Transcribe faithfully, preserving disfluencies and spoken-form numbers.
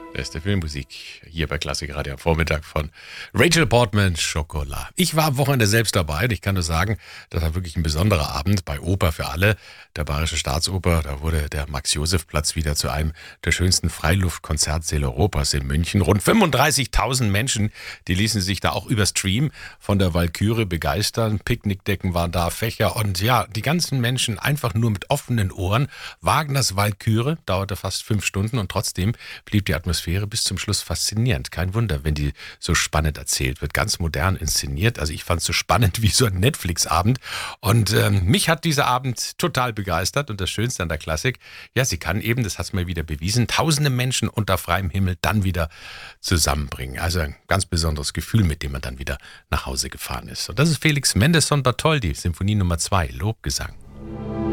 Beste Filmmusik hier bei Klassik Radio am Vormittag von Rachel Portman, Chocolat. Ich war am Wochenende selbst dabei und ich kann nur sagen, das war wirklich ein besonderer Abend bei Oper für alle, der Bayerischen Staatsoper. Da wurde der Max-Joseph-Platz wieder zu einem der schönsten Freiluftkonzertsäle Europas in München. Rund fünfunddreißigtausend Menschen, die ließen sich da auch über Stream von der Walküre begeistern. Picknickdecken waren da, Fächer und ja, die ganzen Menschen einfach nur mit offenen Ohren. Wagners Walküre dauerte fast fünf Stunden und trotzdem blieb die Atmosphäre bis zum Schluss faszinierend. Kein Wunder, wenn die so spannend erzählt wird, ganz modern inszeniert. Also ich fand es so spannend wie so ein Netflix-Abend. Und ähm, mich hat dieser Abend total begeistert. Und das Schönste an der Klassik, ja, sie kann eben, das hat es mir wieder bewiesen, tausende Menschen unter freiem Himmel dann wieder zusammenbringen. Also ein ganz besonderes Gefühl, mit dem man dann wieder nach Hause gefahren ist. Und das ist Felix Mendelssohn Bartholdy, Symphonie Nummer zwei, Lobgesang.